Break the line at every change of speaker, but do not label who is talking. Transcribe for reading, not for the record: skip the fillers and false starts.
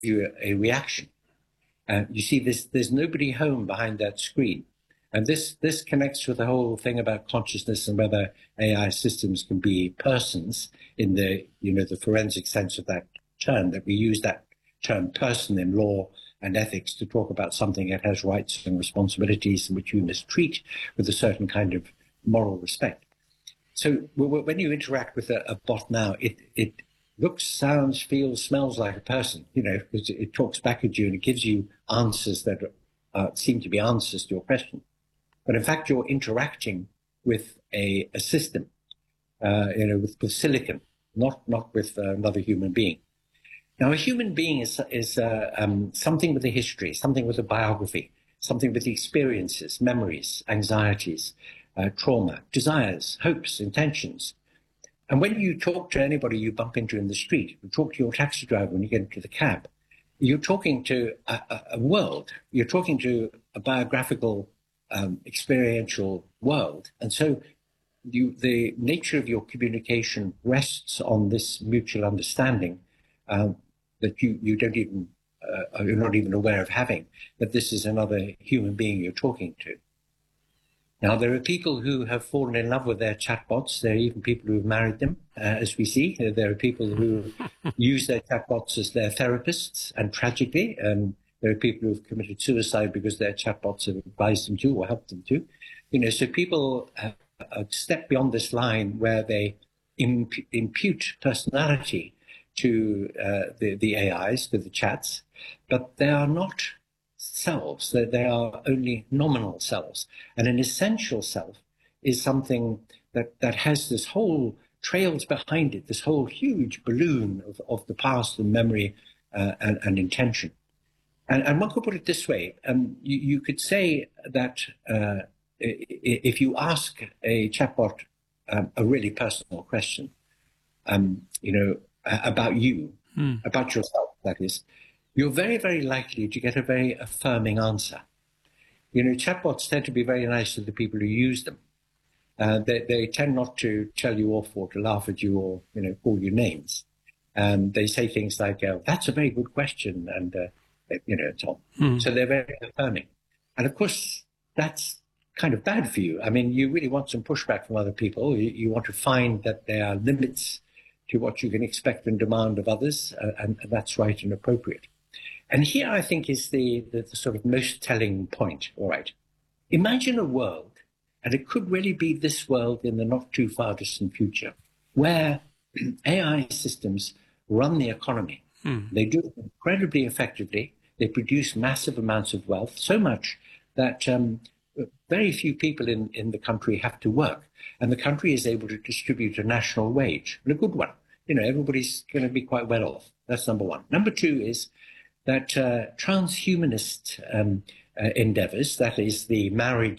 you a reaction. You see, there's nobody home behind that screen. And this connects with the whole thing about consciousness and whether AI systems can be persons in the forensic sense of that term, that we use that term person in law and ethics to talk about something that has rights and responsibilities and which you must treat with a certain kind of moral respect. So when you interact with a bot now, it looks, sounds, feels, smells like a person, because it talks back at you and it gives you answers that seem to be answers to your question. But in fact, you're interacting with a system, with silicon, not with another human being. Now, a human being is something with a history, something with a biography, something with experiences, memories, anxieties, trauma, desires, hopes, intentions. And when you talk to anybody you bump into in the street, you talk to your taxi driver when you get into the cab, you're talking to a world, you're talking to a biographical, experiential world. And so the nature of your communication rests on this mutual understanding that you don't even, you're not even aware of having, that this is another human being you're talking to. Now, there are people who have fallen in love with their chatbots. There are even people who have married them, as we see. There are people who use their chatbots as their therapists, and tragically, there are people who have committed suicide because their chatbots have advised them to or helped them to. So people step beyond this line where they impute personality to the AIs, to the chats, but they are not selves. They are only nominal selves. And an essential self is something that has this whole trails behind it, this whole huge balloon of the past and memory and intention. And one could put it this way. You could say that if you ask a chatbot a really personal question, about you, about yourself, that is, you're very, very likely to get a very affirming answer. Chatbots tend to be very nice to the people who use them. They tend not to tell you off or to laugh at you or, call you names. They say things like, that's a very good question, and, so on. So they're very affirming. And of course, that's kind of bad for you. I mean, you really want some pushback from other people. You want to find that there are limits to what you can expect and demand of others, and that's right and appropriate. And here, I think, is the sort of most telling point. All right. Imagine a world, and it could really be this world in the not too far distant future, where AI systems run the economy. They do it incredibly effectively. They produce massive amounts of wealth, so much that very few people in the country have to work. And the country is able to distribute a national wage, and a good one. Everybody's going to be quite well off. That's number one. Number two is that transhumanist endeavors, that is the marriage